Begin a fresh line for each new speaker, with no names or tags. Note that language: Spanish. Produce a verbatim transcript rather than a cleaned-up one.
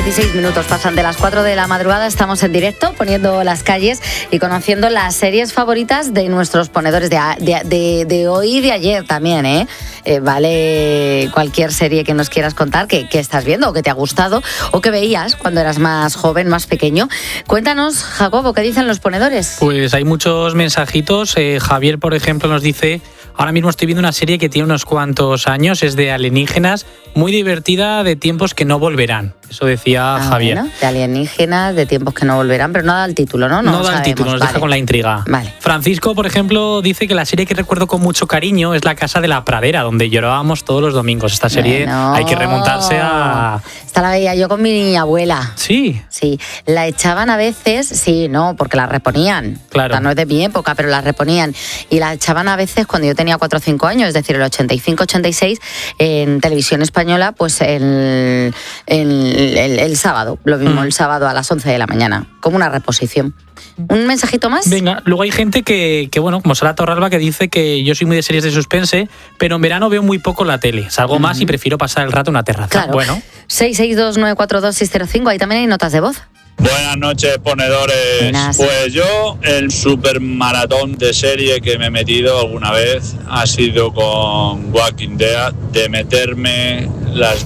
dieciséis minutos pasan de las cuatro de la madrugada, estamos en directo poniendo las calles y conociendo las series favoritas de nuestros ponedores de, de, de, de hoy y de ayer también, ¿eh? Eh, vale cualquier serie que nos quieras contar, que, que estás viendo o que te ha gustado o que veías cuando eras más joven, más pequeño. Cuéntanos, Jacobo, ¿qué dicen los ponedores?
Pues hay muchos mensajitos. Eh, Javier, por ejemplo, nos dice: ahora mismo estoy viendo una serie que tiene unos cuantos años, es de alienígenas, muy divertida, de tiempos que no volverán. Eso decía
ah,
Javier.
Bueno, de alienígenas, de tiempos que no volverán, pero no da el título, ¿no?
No,
no
da
sabemos.
el título, nos
vale.
deja con la intriga.
Vale.
Francisco, por ejemplo, dice que la serie que recuerdo con mucho cariño es La Casa de la Pradera, donde llorábamos todos los domingos. Esta serie
bueno,
hay que remontarse a...
Esta la veía yo con mi abuela.
Sí.
Sí, la echaban a veces, sí, no, porque la reponían.
Claro.
O sea, no es de mi época, pero la reponían. Y la echaban a veces cuando yo tenía cuatro o cinco años, es decir, el ochenta y cinco ochenta y seis, en televisión española, pues el, el, el, el sábado, lo mismo, mm. el sábado a las once de la mañana, como una reposición. ¿Un mensajito más?
Venga, luego hay gente que, que bueno, como Sara Torralba, que dice que yo soy muy de series de suspense, pero en verano veo muy poco la tele. Salgo uh-huh. más y prefiero pasar el rato en una terraza.
Claro.
Bueno.
seis seis dos nueve cuatro dos seis cero cinco, ahí también hay notas de voz.
Buenas noches, ponedores.
Buenas.
Pues yo, el super maratón de serie que me he metido alguna vez ha sido con Walking Dead, de meterme las